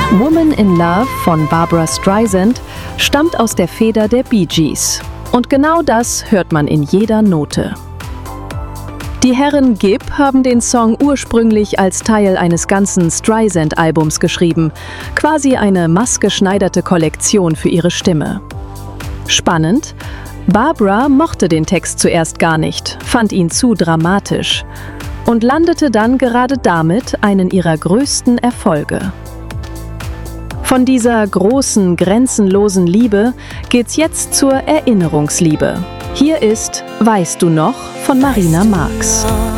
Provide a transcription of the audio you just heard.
Woman in Love von Barbra Streisand stammt aus der Feder der Bee Gees. Und genau das hört man in jeder Note. Die Herren Gibb haben den Song ursprünglich als Teil eines ganzen Streisand-Albums geschrieben, quasi eine maßgeschneiderte Kollektion für ihre Stimme. Spannend: Barbra mochte den Text zuerst gar nicht, fand ihn zu dramatisch und landete dann gerade damit einen ihrer größten Erfolge. Von dieser großen, grenzenlosen Liebe geht's jetzt zur Erinnerungsliebe. Hier ist Weißt du noch von Marina Marx.